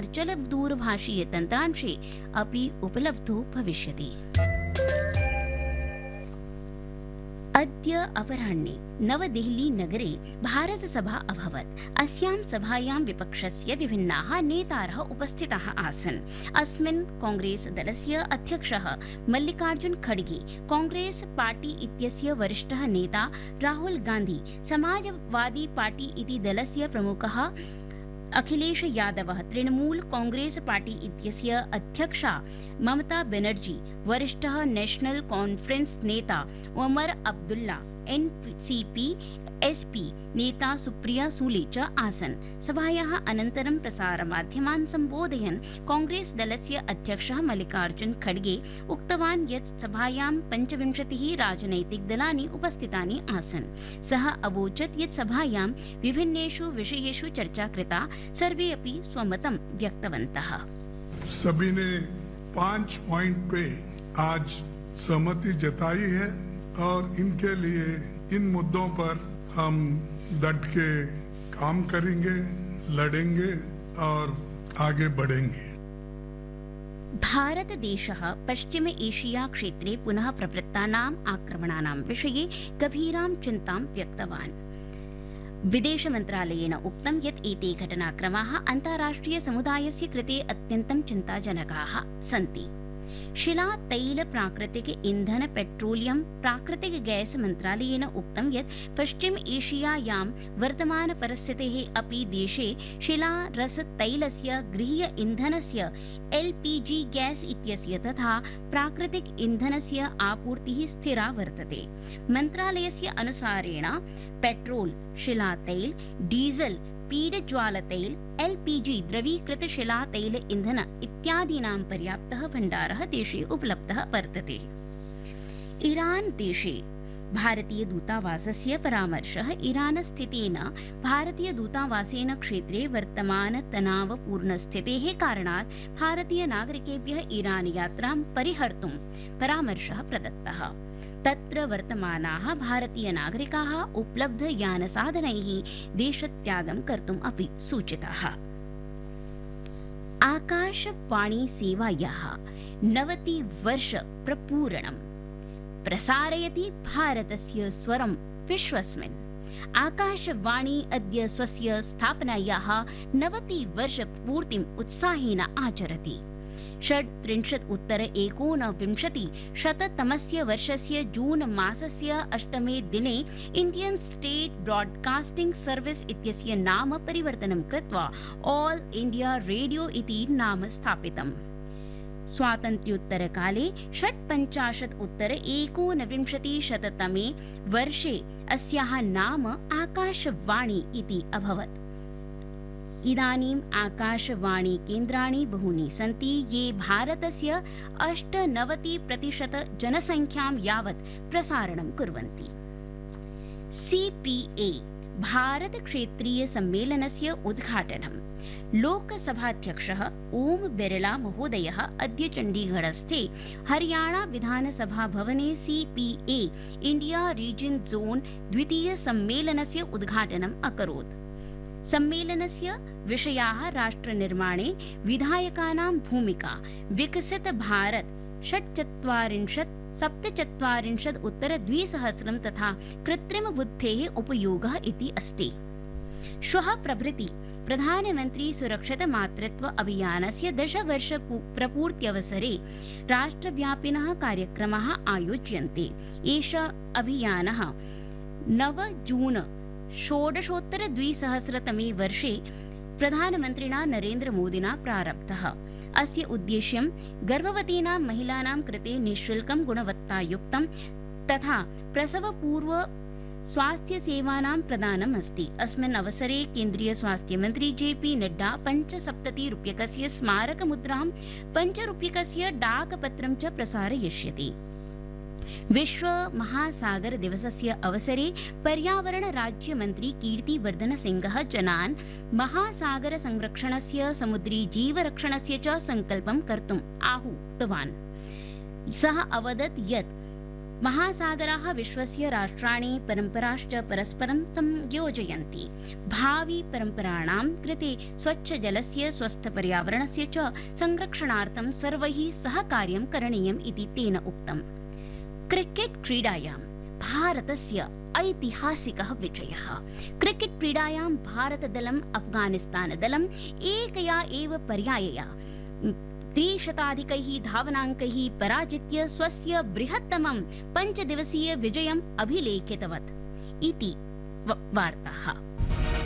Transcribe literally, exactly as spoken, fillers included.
Virtual दूरभाषीय तन्त्रांशे अपि उपलब्धो भविष्यति। अद्य अपराह्णे नवदेहली नगरे भारत सभा अभवत्। अस्यां सभायां विपक्षस्य विभिन्नाः नेतारः उपस्थिताः आसन्। अस्मिन् कांग्रेस दलस्य अध्यक्षः मल्लिकार्जुन खड़गे, कांग्रेस पार्टी इत्यस्य वरिष्ठः नेता राहुल गांधी, समाजवादी पार्टी इति दलस्य प्रमुखः अखिलेश यादवः, तृणमूल कांग्रेस पार्टी इत्यस्य अध्यक्षा ममता बनर्जी, वरिष्ठः नेशनल कॉन्फ्रेंस नेता उमर अब्दुल्ला, एनसीपी एसपी नेता सुप्रिया सूले च आसन्। सभायाः अनन्तरं प्रसारमाध्यमान् सम्बोधयन् कांग्रेस दलस्य अध्यक्षः मल्लिकार्जुन खड़गे उक्तवान् यत् सभायां पञ्चविंशतिः राजनैतिक दलानि उपस्थितानि आसन्। सः अवोचत् यत् सभायां विभिन्नेषु विषयेषु चर्चा कृता, सर्वे अपि स्वमतं व्यक्तवन्तः। सभी ने पांच पॉइंट पे आज सहमति जताई है और इनके लिए इन मुद्दों पर हम डट के काम करेंगे, लड़ेंगे और आगे बढ़ेंगे। भारतदेशः पश्चिम एशिया क्षेत्रे पुनः प्रवृत्तानाम् आक्रमणानां विषये गभीरां चिन्तां व्यक्तवान्। विदेश मन्त्रालयेन उक्तं यत् एते घटनाक्रमाः अन्ताराष्ट्रिय समुदायस्य कृते अत्यन्तं चिन्ताजनकाः सन्ति। शिला तैल प्राकृतिक ईंधन पेट्रोलियम प्राकृतिक गैस मन्त्रालयेन उक्तं यत् पश्चिम एशियायां वर्तमान परिस्थितेः अपि देशे शिला रस तैलस्य गृहीय ईंधनस्य एलपीजी गैस इत्यस्य तथा प्राकृतिक ईंधनस्य आपूर्तिः स्थिरा वर्तते। मन्त्रालयस्य अनुसारेण पेट्रोल, शिला तैल, डीजल, पीडज्वाल तैल, एलपीजी द्रवीकृत शिला तैल ईंधन इत्यादीनां पर्याप्तः भण्डारः देशे उपलब्धः वर्तते। ईरान देशे भारतीय दूतावासस्य परामर्शः ईरान स्थितेन भारतीय दूतावासेन क्षेत्रे वर्तमान तनावपूर्ण स्थितेः कारणात् भारतीय नागरिकेभ्यः ईरान यात्रां परिहर्तुं परामर्शः प्रदत्तः। तत्र वर्तमानाः भारतीय नागरिकाः उपलब्ध यानसाधनैः देशत्यागं कर्तुम् अपि सूचिताः। आकाशवाणी सेवायाः नवति वर्ष प्रपूरणम् प्रसारयति भारतस्य स्वरं विश्वस्मिन्। आकाशवाणी अद्य स्वस्य स्थापनायाः नवति वर्ष पूर्तिम् उत्साहेन आचरति। षड्त्रिंशत् उत्तर एकोनविंशति शततमस्य वर्षस्य जून मासस्य अष्टमे दिने इंडियन स्टेट ब्रॉडकास्टिंग सर्विस इत्यस्य नाम परिवर्तनं कृत्वा ऑल इंडिया रेडियो इति नाम स्थापितम्। स्वातन्त्र्योत्तरकाले षट्पञ्चाशत् उत्तर एकोनविंशति शततमे वर्षे अस्याः नाम आकाशवाणी इति अभवत्। इदानीम् आकाशवाणी केन्द्राणि बहूनि सन्ति, ये भारतस्य अष्टनवति प्रतिशत जनसंख्यां यावत् प्रसारणं कुर्वन्ति। सीपीए भारत क्षेत्रीय सम्मेलनस्य उद्घाटनं लोकसभाध्यक्षः ओम बिरला महोदयः अद्य चण्डीगढस्थे हरियाणा विधानसभा भवने सीपीए इंडिया रीजन जोन द्वितीय सम्मेलनस्य उद्घाटनम् अकरोत्। सम्मेलनस्य विषयाः राष्ट्रनिर्माणे विधायकानां भूमिका, विकसित भारत षट्चत्वारिंशत् सप्तचत्वारिंशत् उत्तर द्विसहस्रं तथा कृत्रिम बुद्धेः उपयोगः इति अस्ति। श्वः प्रभृति प्रधानमन्त्री सुरक्षित मातृत्व अभियानस्य दशवर्ष प्रपूर्त्यवसरे राष्ट्रव्यापिनः कार्यक्रमाः आयोज्यन्ते। एषः अभियानः नव जून षोडशोत्तर द्विसहस्रतमे वर्षे प्रधानमन्त्रिणा नरेन्द्र मोदिना प्रारब्धः। अस्य उद्देश्यं गर्भवतीनां महिलानां कृते निःशुल्कं गुणवत्तायुक्तं तथा प्रसवपूर्व स्वास्थ्य सेवानां प्रदानम् अस्ति। अस्मिन् अवसरे केन्द्रीय स्वास्थ्य मन्त्री जेपी नड्डा पञ्चसप्तति रूप्यकस्य स्मारक मुद्रां, पञ्चरूप्यकस्य डाकपत्रं च प्रसारयिष्यति। विश्व महासागर दिवसस्य अवसरे पर्यावरण राज्य मंत्री कीर्तिवर्धन सिंहः जनान् महासागर संरक्षणस्य, समुद्री जीवरक्षणस्य च संकल्पं कर्तुम् आहूतवान्। सः अवदत् यत् महासागराः विश्वस्य राष्ट्राणि परम्पराश्च परस्परं संयोजयन्ति। भावि परम्पराणां कृते स्वच्छ जलस्य स्वस्थ पर्यावरणस्य च संरक्षणार्थं सर्वैः सह कार्यं करणीयम् इति तेन उक्तम्। क्रिकेट क्रीडायां भारतस्य ऐतिहासिकः विजयः। क्रिकेट क्रीडायां भारतदलम् अफगानिस्तानदलम् एकया एव पर्यायया त्रिशताधिकैः धावनाङ्कैः पराजित्य स्वस्य बृहत्तमं पञ्चदिवसीय विजयम् अभिलेखितवत् इति वार्ताः।